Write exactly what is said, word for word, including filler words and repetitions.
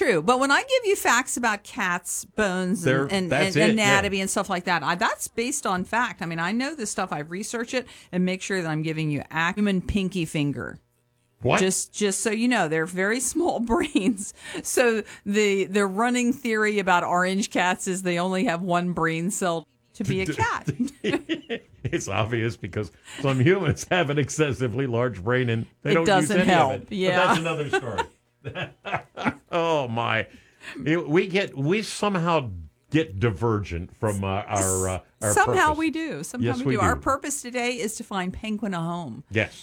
true. But when I give you facts about cats' bones They're- and, and, that's and it, anatomy yeah. and stuff like that, I, that's based on fact. I mean, I know this stuff. I research it and make sure that I'm giving you a human pinky finger. What? Just just so you know, they're very small brains. So the the running theory about orange cats is they only have one brain cell to be a cat. It's obvious because some humans have an excessively large brain and they It don't doesn't use any help. of it. Yeah. But that's another story. Oh my! It- we get we somehow get divergent from uh, our uh, our Somehow purpose. we do. Somehow Yes, we, we do. do. Our purpose today is to find Penguin a home. Yes.